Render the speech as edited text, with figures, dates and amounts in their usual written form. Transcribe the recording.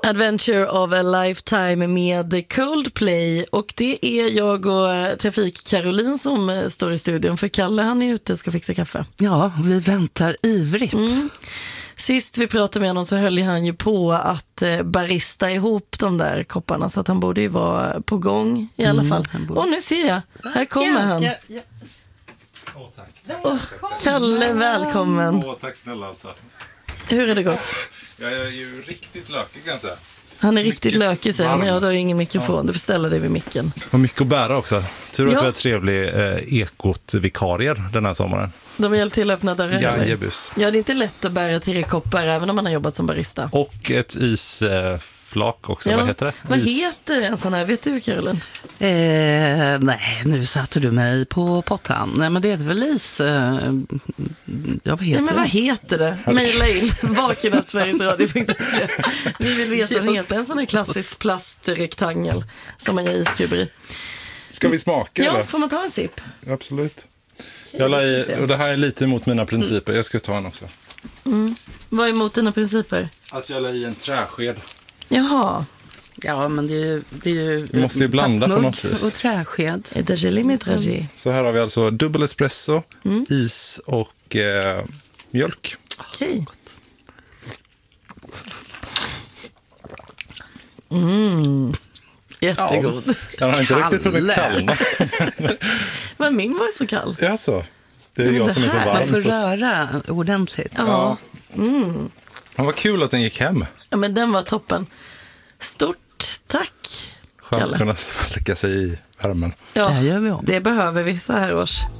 Adventure of a Lifetime med Coldplay. Och det är jag och Trafik-Caroline som står i studion. För Kalle, han är ute och ska fixa kaffe. Ja, vi väntar ivrigt. Sist vi pratade med honom så höll han ju på att barista ihop de där kopparna. Så att han borde ju vara på gång i alla fall. Och nu ser jag, här kommer han. Tack. Kalle, välkommen. Tack snälla alltså. Hur är det gått? Jag är ju riktigt lökig kan jag säga. Han är riktigt lökig, säger han. varm. Jag har ingen mikrofon, du får ställa dig vid micken. Och mycket att bära också. Tur att Ja. vi har trevlig ekot-vikarier den här sommaren. De har hjälpt till att öppna dörrar. eller? Jajebus. Ja, det är inte lätt att bära 3 koppar även om man har jobbat som barista. Och ett isflak också, Ja. vad heter det? Vad heter en sån här? Vet du, Caroline? Nej, nu satte du mig på pottan. Nej, men det heter väl is... ja, vad heter Nej, men vad det? heter det? Maila in vaken@sverigesradio.se. Vi vill veta vad den heter. En sån här klassisk plastrektangel som man gör iskuber i. Ska vi smaka Ja, eller? får man ta en sipp? Absolut. Jag la i, och det här är lite emot mina principer. Jag ska ta en också. Vad är emot dina principer? Alltså jag la i en träsked. Jaha. Ja, men det är ju Vi måste ju blanda på pappmugg något vis. och träsked. Etageli med tragé. Så här har vi alltså dubbel espresso, is och mjölk. Okej. Jättegod. Jag har inte riktigt hunnit Kalle. kallna. Men min var så kall. Alltså, det är men jag det som är så här- varm. Man får Så att, röra ordentligt. Ja. men vad kul att den gick hem. Ja, men den var toppen. Stort tack, Skönt Kalle. att kunna svalka sig i värmen. Det Ja, här gör vi om. det behöver vi så här års.